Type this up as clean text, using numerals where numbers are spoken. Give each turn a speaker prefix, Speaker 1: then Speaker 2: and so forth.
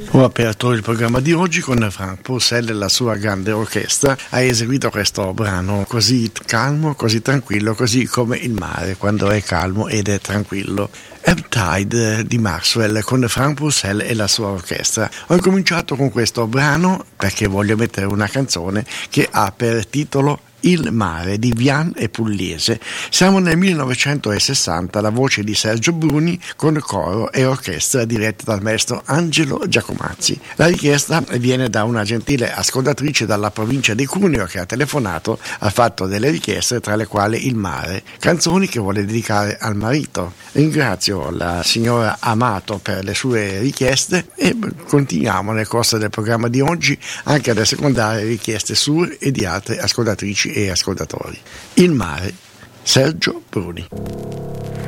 Speaker 1: Ho aperto il programma di oggi con Frank Purcell e la sua grande orchestra. Ha eseguito questo brano così calmo, così tranquillo, così come il mare quando è calmo ed è tranquillo. Ebb Tide di Maxwell con Frank Purcell e la sua orchestra. Ho incominciato con questo brano perché voglio mettere una canzone che ha per titolo Il mare di Vian e Pugliese. Siamo nel 1960, la voce di Sergio Bruni con coro e orchestra diretta dal maestro Angelo Giacomazzi. La richiesta viene da una gentile ascoltatrice dalla provincia di Cuneo che ha telefonato, ha fatto delle richieste tra le quali Il mare, canzoni che vuole dedicare al marito. Ringrazio la signora Amato per le sue richieste e continuiamo nel corso del programma di oggi anche ad assecondare richieste sue e di altre ascoltatrici e ascoltatori. Il mare, Sergio Bruni.